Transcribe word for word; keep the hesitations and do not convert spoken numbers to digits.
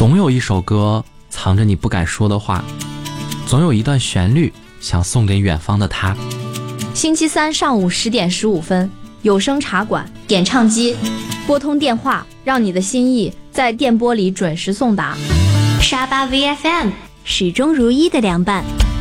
总有一首歌藏着你不敢说的话，总有一段旋律想送给远方的他。 星期三上午十点十五分，有声茶馆点唱机，拨通电话，让你的心意在电波里准时送达。 沙巴 V F M 始终如一的凉拌。